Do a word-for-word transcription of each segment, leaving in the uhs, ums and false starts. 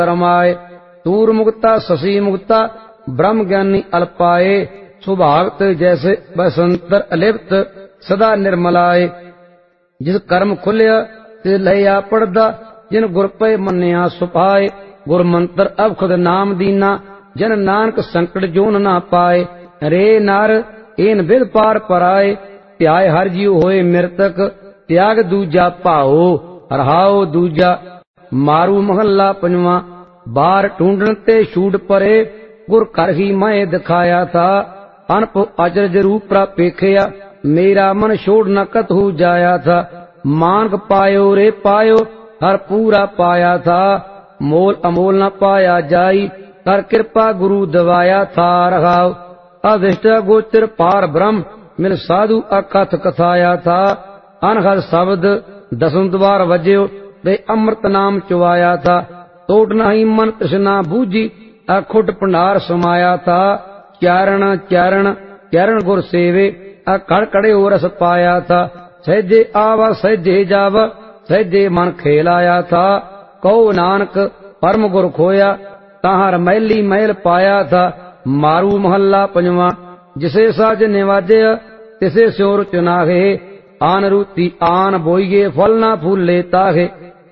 रमाए। तूर मुक्ता शशि मुक्ता ब्रह्म ज्ञानी अल्पाए। सुभागत जैसे बसंतर अलिप्त सदा निर्मलाए। जिस कर्म खुलिया ते लया पड़दा जिन गुर पे मन्या सुपाए। गुर मंत्र अब खुद नाम दीना जन नानक संकट जोन ना पाए। रे नर एन विद पार पराए त्याय हर जीव होए मृतक त्याग दूजा भाओ रहाओ दूजा। मारू महला पंजवा। बार ढूंढन ते छूट परे गुर कर ही मैं दिखाया था। अनप अचरज रूप प्रापेखिया मेरा मन छोड़ न कत हो जाया था। मानक पायो रे पायो हर पूरा पाया था। मोल अमोल न पाया जाई कर कृपा गुरु दवाया था रहाओ। अभिष्ट गोचर पार ब्रह्म मिल साधु अकथ कथाया था। अनहद शब्द दसम द्वार वज्यो दे अमृत नाम चुवाया था। तोट नहीं मन तृष्णा बूझी अखुट भंडार समाया था। चारण चारण चरण गुर सेवे अकड़ कड़े हो रस पाया था। सहजे आवा सहजे जावा सहजे मन खेलाया था। कहो नानक परम गुर खोया ताहर मैली मैल पाया था। मारू महला पंजवा। जिसे साज निवाजे तिसे स्योर चुनाहे आन रूती आन बोइये फल ना फूले ताहे।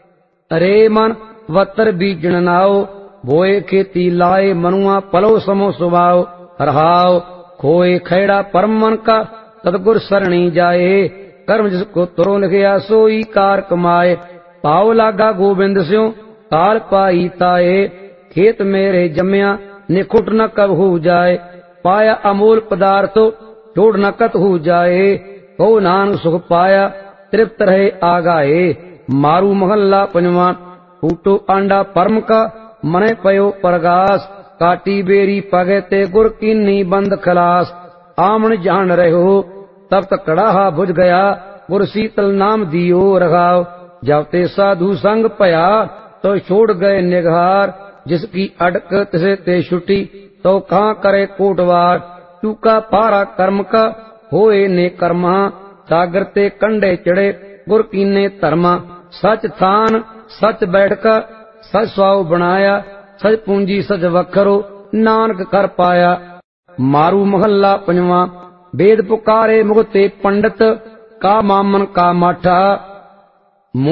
अरे मन वतर बीजन नाओ बोए खेती लाए मनुआ पलो समो सुभाओ रहाओ। खोए खैड़ा परम मन का सतगुर सरणी जाए। कर्म जिसको तुरो लिखिया सोई कार कमाए। पाओ लागा गोबिंद स्यो काल पाई ताए। खेत मेरे जम्या निखुट न कब हो जाए। पाया अमूल पदार्थो छोड़ न कत हो जाए। कहो नानक सुख पाया तृप्त रहे आगाए। मारू महल्ला पंजवा। फूटो आंडा परम का मने पयो परगास। काटी बेरी पगे ते गुर कीनी बंद खलास। आमन जान रहो तब तक कड़ाहा बुझ गया गुर शीतल नाम दियो रघाओ। जब ते साधु संग पया तो छोड़ गए निघार। जिसकी अटक तिसे ते छुटी तो कहाँ करे कोटवार। चूका पारा कर्म का होए ने कर्मा सागर ते कंडे चढ़े गुर कीने धर्मा। सच थान सच बैठ का सच स्वाव बनाया सच पूंजी सच वखरो नानक कर पाया। मारू महल्ला पंजवा। वेद पुकारे मुगते पंडित का मामन का माठा